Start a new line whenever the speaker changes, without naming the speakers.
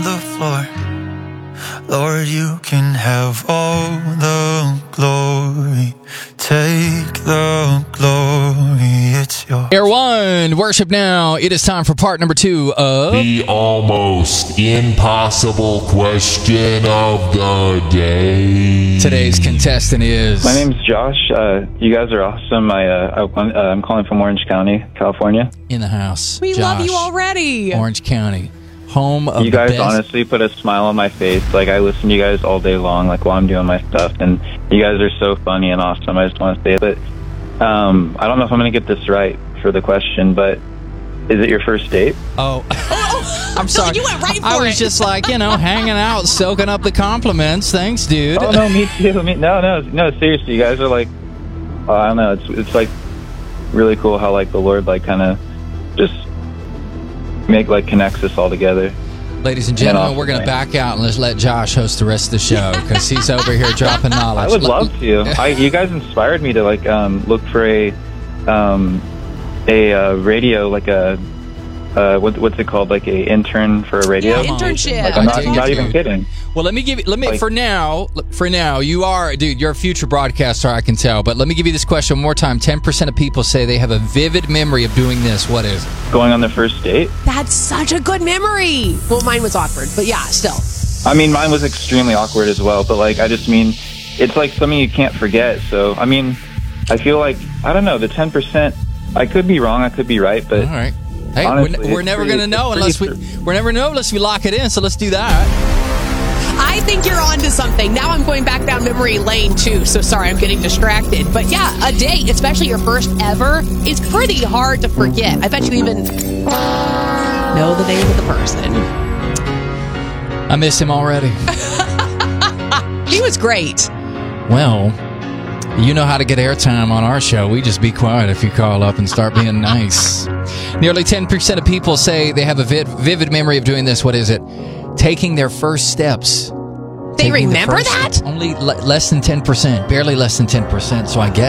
the floor. Lord, you can have all the glory. Take the glory, it's yours.
Air One, worship now. It is time for part number 2 of
the almost impossible question of the day.
Today's contestant is...
My name's Josh. You guys are awesome. I'm calling from Orange County, California.
In the house.
We
Josh,
love you already.
Orange County. Home of
you guys
the best.
honestly put a smile on my face. Like, I listen to you guys all day long, like, while I'm doing my stuff, and you guys are so funny and awesome. I just want to say it. But I don't know if I'm going to get this right for the question, but is it your first date?
Oh, I'm sorry.
You went right for
I was
it.
just like, hanging out, soaking up the compliments. Thanks, dude.
Oh, no, me too. No, seriously, you guys are like, I don't know, it's like really cool how, like, the Lord, like, kind of just connects us all together.
Ladies and gentlemen, we're going to back out and let's let Josh host the rest of the show because he's over here dropping knowledge.
I would love to. You guys inspired me to look for a radio, like a what's it called, like a intern for a radio.
Yeah, internship.
Like, I'm not even kidding.
Well, let me for now, you are, dude, you're a future broadcaster, I can tell. But let me give you this question one more time. 10% of people say they have a vivid memory of doing this. What is it?
Going on the first date?
That's such a good memory. Well, mine was awkward, but yeah, still.
I mean, mine was extremely awkward as well, but I just mean, it's like something you can't forget. So, I mean, I feel like, I don't know, the 10%, I could be wrong, I could be right, but...
All right. Hey,
honestly,
we're never going to know unless we lock it in, so let's do that.
I think you're on to something. Now I'm going back down memory lane, too, so sorry, I'm getting distracted. But yeah, a date, especially your first ever, is pretty hard to forget. I bet you even know the name of the person.
I miss him already.
He was great.
Well, you know how to get airtime on our show. We just be quiet if you call up and start being nice. Nearly 10% of people say they have a vivid memory of doing this. What is it? Taking their first steps.
They remember that?
Only less than 10%. Barely less than 10%, so I guess.